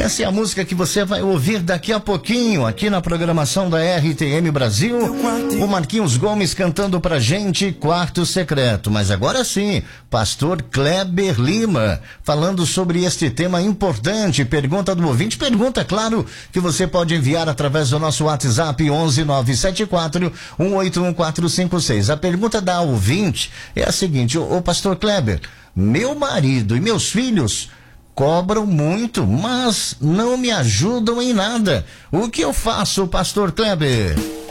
Essa é a música que você vai ouvir daqui a pouquinho, aqui na programação da RTM Brasil. O Marquinhos Gomes cantando pra gente Quarto Secreto. Mas agora sim, pastor Kleber Lima, falando sobre este tema importante. Pergunta do ouvinte, pergunta, claro, que você pode enviar através do nosso WhatsApp 11974-181456. A pergunta da ouvinte é a seguinte: ô pastor Kleber, meu marido e meus filhos cobram muito, mas não me ajudam em nada. O que eu faço, pastor Kleber?